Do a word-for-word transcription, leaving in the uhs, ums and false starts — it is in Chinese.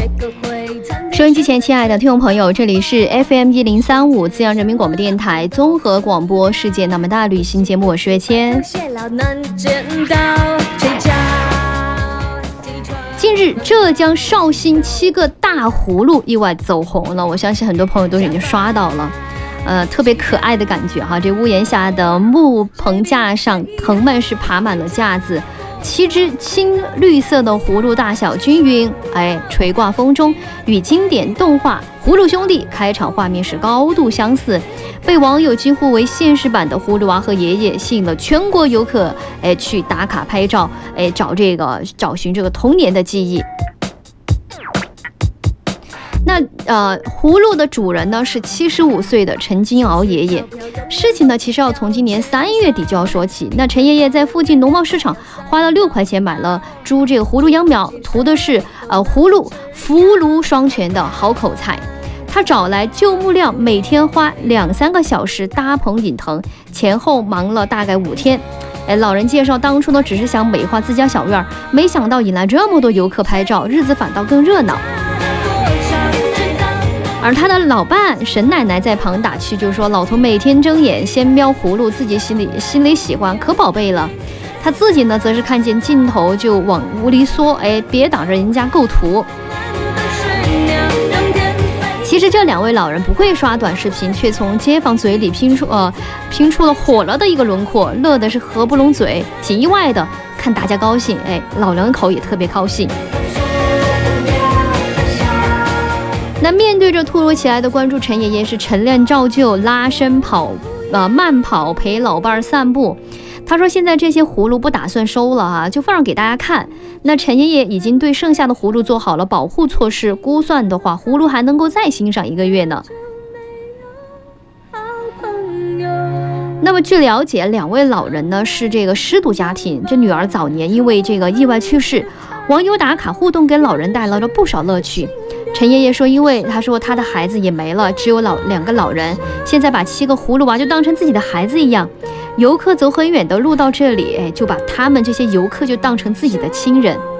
收音机前亲爱的听众朋友，这里是 F M 一零三五自阳人民广播电台综合广播世界那么大旅行节目，我是月谦。近日，浙江绍兴七个大葫芦意外走红了，我相信很多朋友都已经刷到了。呃，特别可爱的感觉哈！这屋檐下的木棚架上，藤蔓是爬满了架子，七只青绿色的葫芦大小均匀，哎，垂挂风中，与经典动画《葫芦兄弟》开场画面是高度相似，被网友惊呼为现实版的葫芦娃和爷爷，吸引了全国游客哎去打卡拍照，哎找这个找寻这个童年的记忆。那呃，葫芦的主人呢是七十五岁的陈金鳌爷爷。事情呢其实要从今年三月底就要说起。那陈爷爷在附近农贸市场花了六块钱买了株这个葫芦秧苗，图的是呃葫芦福禄双全的好口才。他找来旧木料，每天花两三个小时搭棚引藤，前后忙了大概五天。哎，老人介绍，当初呢只是想美化自家小院，没想到引来这么多游客拍照，日子反倒更热闹。而他的老伴沈奶奶在旁打趣，就说老头每天睁眼先瞄葫芦，自己心里心里喜欢，可宝贝了。他自己呢则是看见镜头就往屋里缩，哎，别挡着人家构图。其实这两位老人不会刷短视频，却从街坊嘴里拼出呃拼出了火了的一个轮廓，乐的是合不拢嘴。挺意外的，看大家高兴，哎，老两口也特别高兴。那面对着突如其来的关注，陈爷爷是陈练照旧，拉伸跑呃慢跑陪老伴散步。他说现在这些葫芦不打算收了哈，就放上给大家看。那陈爷爷已经对剩下的葫芦做好了保护措施，估算的话葫芦还能够再欣赏一个月呢。那么据了解，两位老人呢是这个失独家庭，这女儿早年因为这个意外去世，网友打卡互动给老人带来了不少乐趣。陈爷爷说，因为他说他的孩子也没了，只有老两个老人，现在把七个葫芦娃就当成自己的孩子一样。游客走很远的路到这里，哎，就把他们这些游客就当成自己的亲人。